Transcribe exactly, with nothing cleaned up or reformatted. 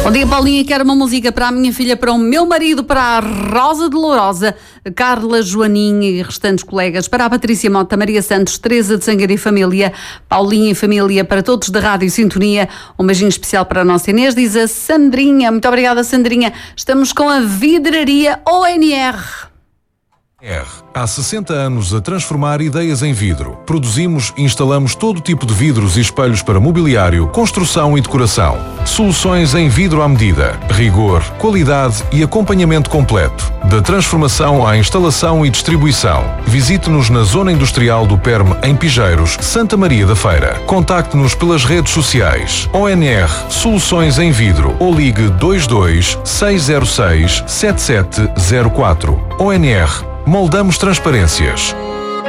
Bom dia, Paulinha. Quero uma música para a minha filha, para o meu marido, para a Rosa de Lourosa, Carla, Joaninha e restantes colegas, para a Patrícia Mota, Maria Santos, Teresa de Sangueira e Família, Paulinha e Família, para todos da Rádio Sintonia. Um beijinho especial para a nossa Inês, diz a Sandrinha. Muito obrigada, Sandrinha. Estamos com a Vidraria O N R. Há sessenta anos a transformar ideias em vidro. Produzimos e instalamos todo tipo de vidros e espelhos para mobiliário, construção e decoração. Soluções em vidro à medida, rigor, qualidade e acompanhamento completo. Da transformação à instalação e distribuição. Visite-nos na Zona Industrial do Perme, em Pijeiros, Santa Maria da Feira. Contacte-nos pelas redes sociais. O N R Soluções em Vidro ou ligue dois dois seis zero seis sete sete zero quatro. O N R Moldamos transparências.